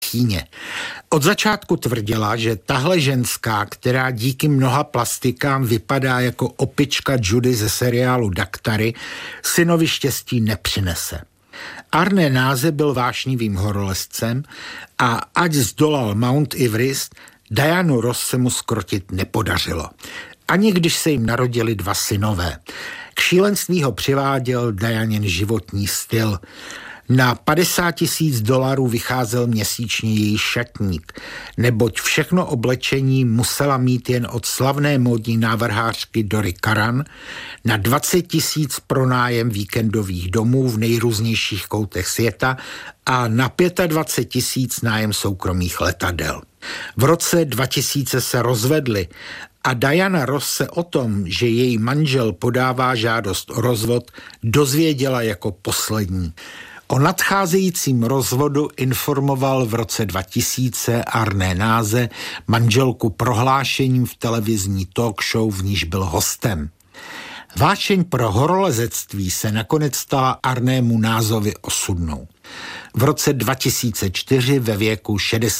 Číně. Od začátku tvrdila, že tahle ženská, která díky mnoha plastikám vypadá jako opička Judy ze seriálu Daktary, synovi štěstí nepřinese. Arne Náze byl vášnivým horolezcem a ať zdolal Mount Everest, Dianu Ross se mu skrotit nepodařilo. Ani když se jim narodili 2 synové. K šílenství ho přiváděl Dianin životní styl. Na $50,000 vycházel měsíčně její šatník, neboť všechno oblečení musela mít jen od slavné módní návrhářky Dory Karan, na 20,000 pronájem víkendových domů v nejrůznějších koutech světa a na 25,000 nájem soukromých letadel. V roce 2000 se rozvedli a Diana Ross se o tom, že její manžel podává žádost o rozvod, dozvěděla jako poslední. O nadcházejícím rozvodu informoval v roce 2000 Arne Náze manželku prohlášením v televizní talk show, v níž byl hostem. Vášeň pro horolezectví se nakonec stala Arnému Názovi osudnou. V roce 2004 ve věku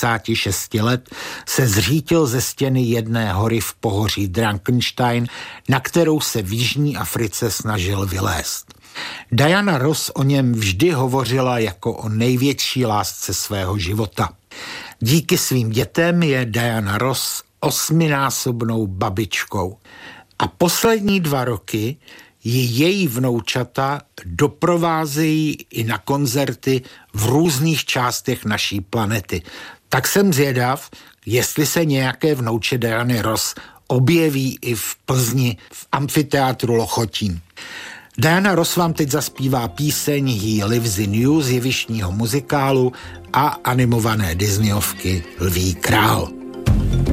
66 let se zřítil ze stěny jedné hory v pohoří Drankenstein, na kterou se v Jižní Africe snažil vylézt. Diana Ross o něm vždy hovořila jako o největší lásce svého života. Díky svým dětem je Diana Ross 8násobnou babičkou. A poslední 2 roky ji její vnoučata doprovázejí i na koncerty v různých částech naší planety. Tak jsem zvědav, jestli se nějaké vnouče Diany Ross objeví i v Plzni v amfiteátru Lochotín. Diana Ross vám teď zaspívá píseň He Lives in You z jevištního muzikálu a animované Disneyovky Lví král.